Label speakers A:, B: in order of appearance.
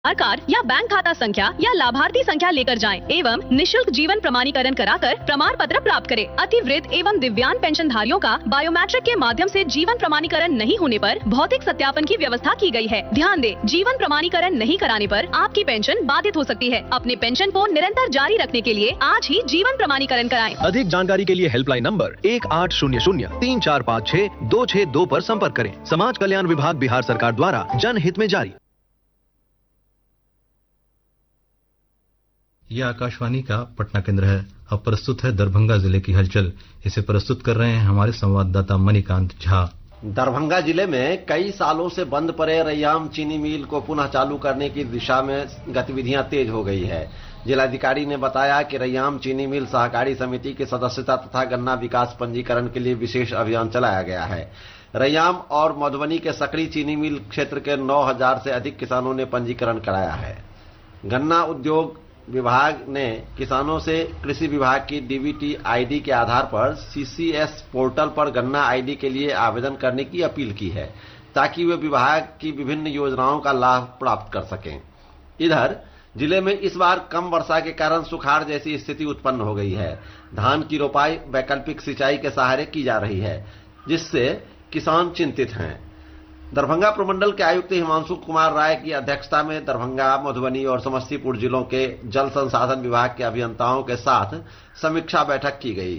A: आधार card या bank खाता संख्या या लाभार्थी संख्या लेकर जाएं एवं निशुल्क जीवन प्रमाणीकरण कराकर प्रमाण पत्र प्राप्त करें। अतिवृद्ध एवं दिव्यांग पेंशनधारियों का बायोमेट्रिक के माध्यम से जीवन प्रमाणीकरण नहीं होने पर भौतिक सत्यापन की व्यवस्था की गई है। ध्यान दें, जीवन प्रमाणीकरण नहीं कराने पर आपकी पेंशन बाधित हो सकती है। अपने पेंशन को निरंतर जारी रखने के लिए आज ही जीवन प्रमाणीकरण कराएं।
B: अधिक जानकारी के लिए हेल्पलाइन नंबर 1800-3456-262 पर संपर्क करें। समाज कल्याण विभाग बिहार सरकार द्वारा जनहित में जारी।
C: यह आकाशवाणी का पटना केंद्र है। अब प्रस्तुत है दरभंगा जिले की हलचल। इसे प्रस्तुत कर रहे हैं हमारे संवाददाता मणिकांत झा।
D: दरभंगा जिले में कई सालों से बंद पड़े रैयाम चीनी मिल को पुनः चालू करने की दिशा में गतिविधियां तेज हो गई है। जिलाधिकारी ने बताया कि रैयाम चीनी मिल सहकारी समिति की सदस्यता तथा गन्ना विकास पंजीकरण के लिए विशेष अभियान चलाया गया है। रैयाम और मधुबनी के सकड़ी चीनी मिल क्षेत्र के 9000 से अधिक किसानों ने पंजीकरण कराया है। गन्ना उद्योग विभाग ने किसानों से कृषि विभाग की डीबीटी आईडी के आधार पर सीसीएस पोर्टल पर गन्ना आईडी के लिए आवेदन करने की अपील की है, ताकि वे विभाग की विभिन्न योजनाओं का लाभ प्राप्त कर सकें। इधर जिले में इस बार कम वर्षा के कारण सुखाड़ जैसी स्थिति उत्पन्न हो गई है। धान की रोपाई वैकल्पिक सिंचाई के सहारे की जा रही है, जिससे किसान चिंतित हैं। दरभंगा प्रमंडल के आयुक्त हिमांशु कुमार राय की अध्यक्षता में दरभंगा, मधुबनी और समस्तीपुर जिलों के जल संसाधन विभाग के अभियंताओं के साथ समीक्षा बैठक की गई।